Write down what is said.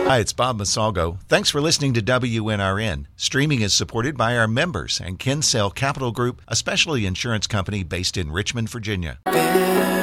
Hi, it's Bob Masalgo. Thanks for listening to WNRN. Streaming is supported by our members and Kinsale Capital Group, a specialty insurance company based in Richmond, Virginia.